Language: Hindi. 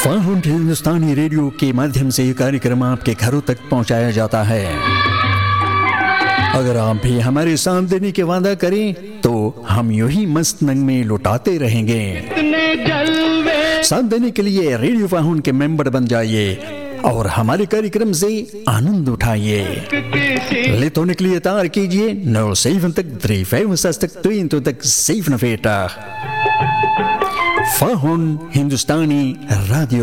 फाउंड हिंदुस्तानी रेडियो के माध्यम से ये कार्यक्रम आपके घरों तक पहुंचाया जाता है। अगर आप भी हमारे साथ देने के वादा करें तो हम यूं ही मस्त नंग में लुटाते रहेंगे। साथ देने के लिए रेडियो फाउंड के मेंबर बन जाइए और हमारे कार्यक्रम से आनंद उठाइए। लेत होने के लिए तार कीजिए 0723 फाउंड हिंदुस्तानी रेडियो।